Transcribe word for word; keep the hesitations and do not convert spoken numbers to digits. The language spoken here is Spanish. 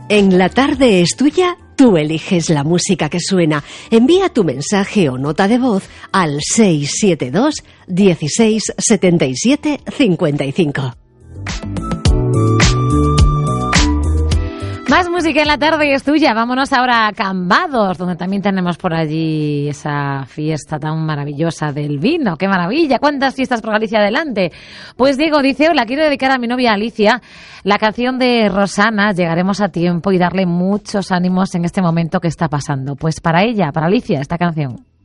En La Tarde es Tuya, tú eliges la música que suena. Envía tu mensaje o nota de voz al seis siete dos, dieciséis, setenta y siete, cincuenta y cinco. Más música en La Tarde es Tuya. Vámonos ahora a Cambados, donde también tenemos por allí esa fiesta tan maravillosa del vino. ¡Qué maravilla! ¿Cuántas fiestas por Galicia adelante? Pues Diego dice, hola, quiero dedicar a mi novia Alicia la canción de Rosana, Llegaremos a tiempo, y darle muchos ánimos en este momento que está pasando. Pues para ella, para Alicia, esta canción.